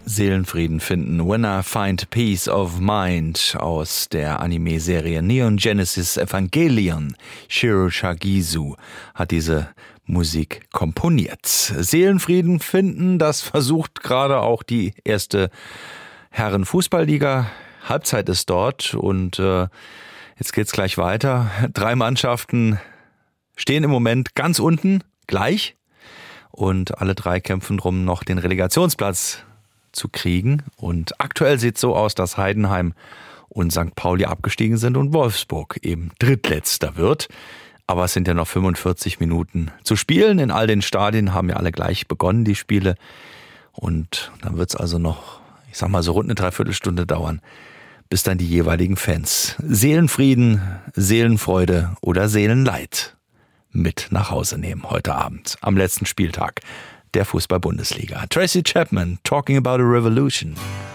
Seelenfrieden finden. When I Find Peace of Mind aus der Anime-Serie Neon Genesis Evangelion. Shiro Shagizu hat diese Musik komponiert. Seelenfrieden finden, das versucht gerade auch die erste Herren-Fußballliga. Halbzeit ist dort und jetzt geht's gleich weiter. 3 Mannschaften stehen im Moment ganz unten, gleich. Und alle 3 kämpfen drum, noch den Relegationsplatz zu kriegen. Und aktuell sieht es so aus, dass Heidenheim und St. Pauli abgestiegen sind und Wolfsburg eben Drittletzter wird. Aber es sind ja noch 45 Minuten zu spielen. In all den Stadien haben ja alle gleich begonnen, die Spiele. Und dann wird es also noch, ich sag mal so rund eine Dreiviertelstunde dauern, bis dann die jeweiligen Fans Seelenfrieden, Seelenfreude oder Seelenleid mit nach Hause nehmen heute Abend, am letzten Spieltag der Fußball-Bundesliga. Tracy Chapman, Talking About a Revolution.